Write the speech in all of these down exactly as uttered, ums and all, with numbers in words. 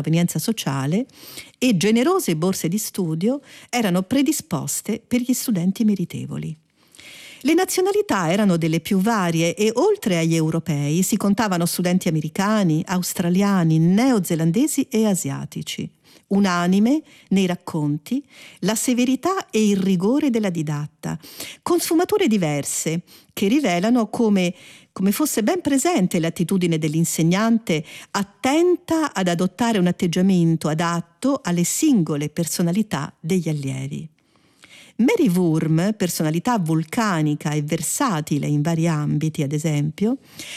provenienza sociale e generose borse di studio erano predisposte per gli studenti meritevoli. Le nazionalità erano delle più varie e oltre agli europei si contavano studenti americani, australiani, neozelandesi e asiatici. Unanime nei racconti la severità e il rigore della didatta, con sfumature diverse che rivelano come, come fosse ben presente l'attitudine dell'insegnante attenta ad adottare un atteggiamento adatto alle singole personalità degli allievi. Mary Wurm, personalità vulcanica e versatile in vari ambiti, ad esempio,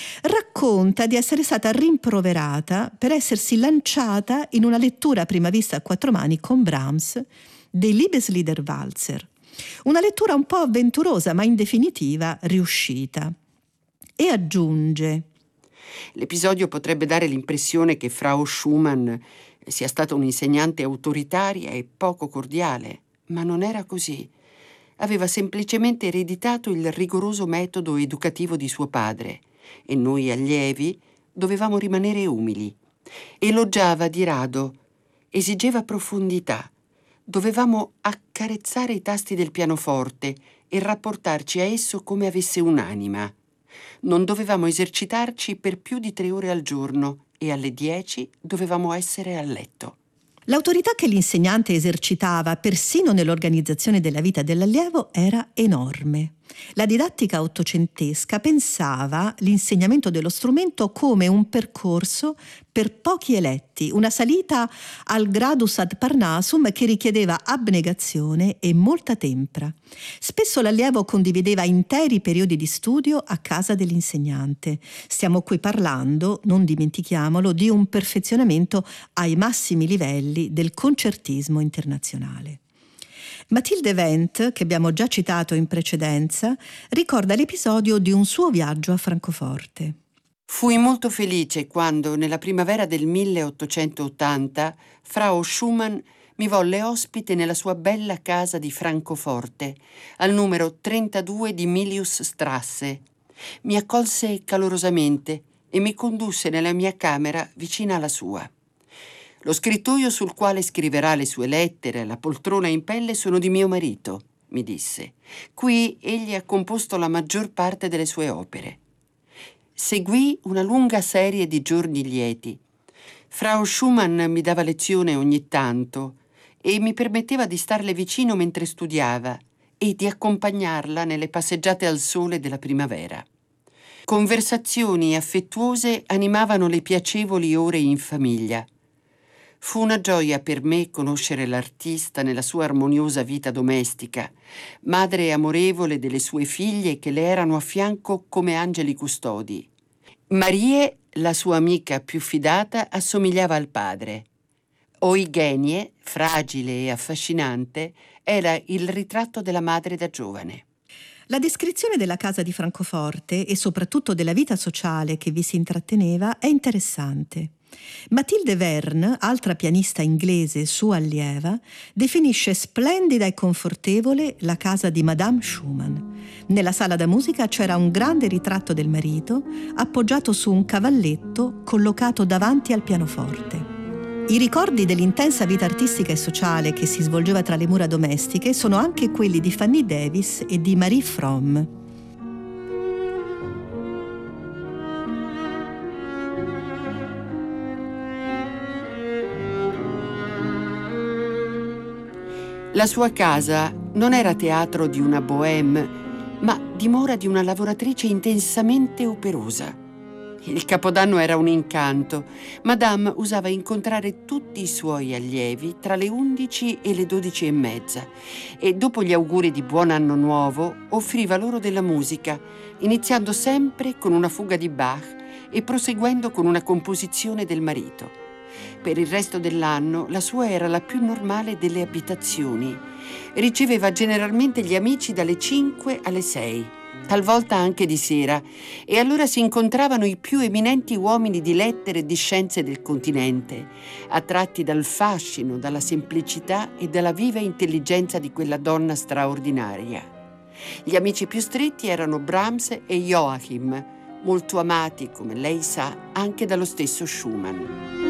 racconta di essere stata rimproverata per essersi lanciata in una lettura a prima vista a quattro mani con Brahms dei Liebesliederwalzer, una lettura un po' avventurosa ma in definitiva riuscita. E aggiunge: l'episodio potrebbe dare l'impressione che Frau Schumann sia stata un'insegnante autoritaria e poco cordiale, ma non era così. Aveva semplicemente ereditato il rigoroso metodo educativo di suo padre e noi allievi dovevamo rimanere umili. Elogiava di rado, esigeva profondità. Dovevamo accarezzare i tasti del pianoforte e rapportarci a esso come avesse un'anima. Non dovevamo esercitarci per più di tre ore al giorno e alle dieci dovevamo essere a letto. L'autorità che l'insegnante esercitava persino nell'organizzazione della vita dell'allievo era enorme. La didattica ottocentesca pensava l'insegnamento dello strumento come un percorso per pochi eletti, una salita al gradus ad Parnassum che richiedeva abnegazione e molta tempra. Spesso l'allievo condivideva interi periodi di studio a casa dell'insegnante. Stiamo qui parlando, non dimentichiamolo, di un perfezionamento ai massimi livelli del concertismo internazionale. Mathilde Wendt, che abbiamo già citato in precedenza, ricorda l'episodio di un suo viaggio a Francoforte. Fui molto felice quando, nella primavera del milleottocentottanta, Frau Schumann mi volle ospite nella sua bella casa di Francoforte, al numero trentadue di Miliusstrasse. Mi accolse calorosamente e mi condusse nella mia camera vicina alla sua. Lo scrittoio sul quale scriverà le sue lettere, la poltrona in pelle sono di mio marito, mi disse. Qui egli ha composto la maggior parte delle sue opere. Seguì una lunga serie di giorni lieti. Frau Schumann mi dava lezione ogni tanto e mi permetteva di starle vicino mentre studiava e di accompagnarla nelle passeggiate al sole della primavera. Conversazioni affettuose animavano le piacevoli ore in famiglia. Fu una gioia per me conoscere l'artista nella sua armoniosa vita domestica, madre amorevole delle sue figlie che le erano a fianco come angeli custodi. Marie, la sua amica più fidata, assomigliava al padre. Eugenie, fragile e affascinante, era il ritratto della madre da giovane. La descrizione della casa di Francoforte e soprattutto della vita sociale che vi si intratteneva è interessante. Mathilde Verne, altra pianista inglese sua allieva, definisce splendida e confortevole la casa di Madame Schumann. Nella sala da musica c'era un grande ritratto del marito appoggiato su un cavalletto collocato davanti al pianoforte. I ricordi dell'intensa vita artistica e sociale che si svolgeva tra le mura domestiche sono anche quelli di Fanny Davis e di Marie Fromm. La sua casa non era teatro di una bohème, ma dimora di una lavoratrice intensamente operosa. Il Capodanno era un incanto. Madame usava incontrare tutti i suoi allievi tra le undici e le dodici e mezza e dopo gli auguri di buon anno nuovo offriva loro della musica, iniziando sempre con una fuga di Bach e proseguendo con una composizione del marito. Per il resto dell'anno la sua era la più normale delle abitazioni. Riceveva generalmente gli amici dalle cinque alle sei, talvolta anche di sera, e allora si incontravano i più eminenti uomini di lettere e di scienze del continente, attratti dal fascino, dalla semplicità e dalla viva intelligenza di quella donna straordinaria. Gli amici più stretti erano Brahms e Joachim, molto amati, come lei sa, anche dallo stesso Schumann.